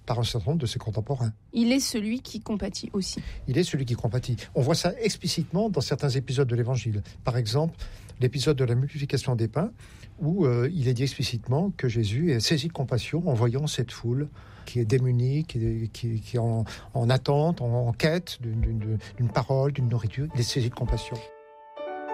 par un certain nombre de ses contemporains. Il est celui qui compatit aussi. Il est celui qui compatit. On voit ça explicitement dans certains épisodes de l'Évangile. Par exemple, l'épisode de la multiplication des pains, où il est dit explicitement que Jésus est saisi de compassion en voyant cette foule qui est démunie, qui est en attente, en quête d'une parole, d'une nourriture. Il est saisi de compassion.